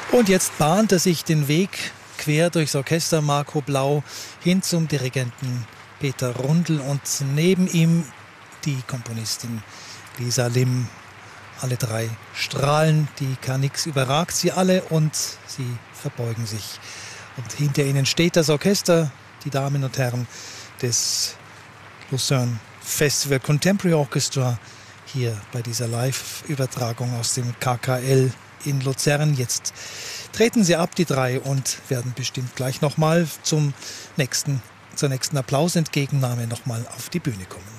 Und jetzt bahnt er sich den Weg quer durchs Orchester Marco Blau hin zum Dirigenten Peter Rundl und neben ihm die Komponistin Lisa Lim. Alle drei strahlen, die K-Nix überragt sie alle und sie verbeugen sich. Und hinter ihnen steht das Orchester, die Damen und Herren des Lucerne Festival Contemporary Orchestra, hier bei dieser Live-Übertragung aus dem KKL in Luzern. Jetzt treten sie ab, die drei, und werden bestimmt gleich nochmal zur nächsten Applausentgegennahme nochmal auf die Bühne kommen.